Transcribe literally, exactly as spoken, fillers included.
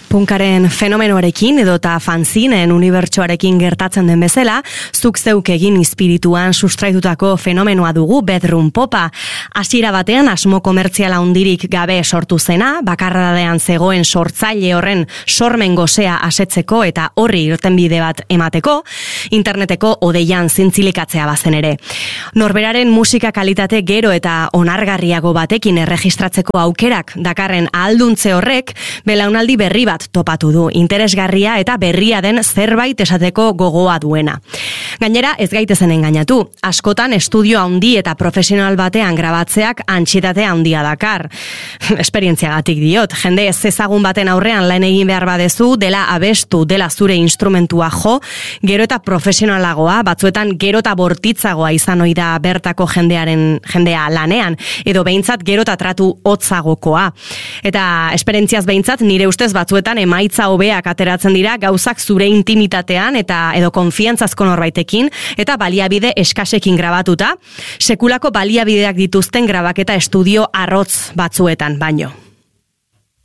Punkaren fenomenoarekin edota fanzinen unibertsoarekin gertatzen den bezala, zuk zeuk egin espirituan sustraitutako fenomenoa dugu bedroom popa. Hasiera batean asmo komertziala hundirik gabe sortu zena, bakarradadean zegoen sortzaile horren sormen gosea asetzeko eta horri irtenbide bat emateko, interneteko odeian zintzilikatzea bazen ere. Norberaren musika kalitate gero eta onargarriago batekin erregistratzeko aukerak dakarren ahalduntze horrek, belaunaldi berri bat topatu du, interesgarria eta berria den zerbait esateko gogoa duena. Gainera, ez gaitezen engainatu, askotan estudio handi eta profesional batean grabatzeak antsietate handia dakar. Esperientziagatik diot, jende ez ezagun baten aurrean lan egin behar badezu, dela abestu, dela zure instrumentua jo, gero eta profesionalagoa, batzuetan gero eta bortitzagoa izan ohi da bertako jendearen jendea lanean, edo behintzat gero eta tratu hotzagokoa. Eta esperientziaz behintzat nire ustez batzuetan emaitza hobeak ateratzen dira gauzak zure intimitatean eta edo konfiantzazko norbaitekin eta baliabide eskasekin grabatuta, sekulako baliabideak dituzten grabaketa estudio arrotz batzuetan baino.